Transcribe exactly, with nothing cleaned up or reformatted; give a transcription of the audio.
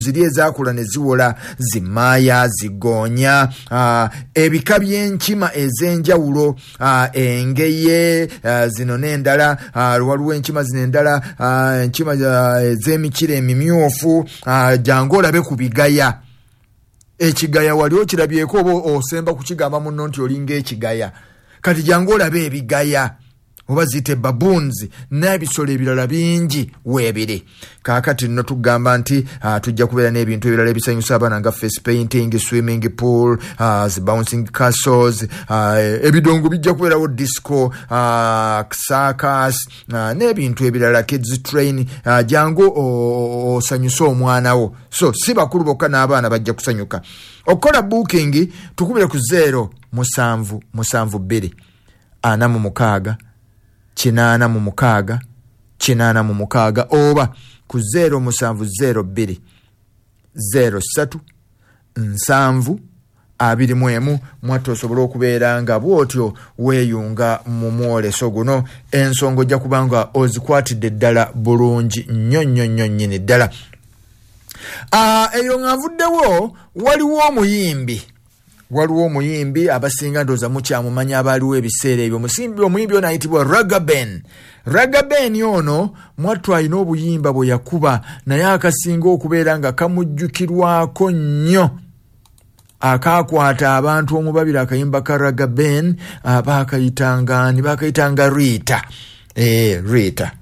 ziri ezakula ne ziwola zimaya zigonya uh, ebika by'enkima ez'enjawulo uh, engeye uh, zino n'endala uh, waliwo enkima zino endala uh, enkima uh, ez'emikira emimyufu uh, jangu olabe ku bigaya. Ekigaya wali okirabyeko oba osemba kukigamba munno nti olinga ekigaya. Kati jangu olabe ebigaya oba zite baboons n'ebisolo ebirala bingi weebiri. Kaakati nno tugamba nti uh, tujja kubeera n'ebintu ebirala ebisanyusa abaana nga face painting, swimming pool, uh, bouncing castles, uh, ebidongo bijja kubeerawo disco, uh, circus, uh, n'ebintu ebirala kids train. uh, jangu osanyusa omwana wo. So si bakulu bokka n'abaana bajja kusanyuka. Okola booking tukubire ku zero musanvu musanvu bbiri ana mu mukaaga kinaana mu mukaaga kinaana mu mukaaga oba ku zero musanvu zero bbiri zero ssatu nsanvu abiri mu emu mwattu osobola okubeera nga bw'otyo weeyunga mu mwoleso guno. Ensonga ojja kubanga ozikwatidde ddala bulungi nnyo nnyo nnyo nnyini ddala. Uh, eyo ng'avuddewo waliwo omuyimbi waliwo omuyimbi abasinga ndoza mukyamumanya abaliwo ebiseera ebyo. Musimbi omuyimbi ono ayitibwa Ragaben. Ragaben ono mwattu alina obuyimba bwe yakuba naye akasinga okubeera nga kamujjukirwako nnyo akakwata abantu omubabira akayimba ka Ragaben abakayitanga ni bakayitanga Rita. Eh, Rita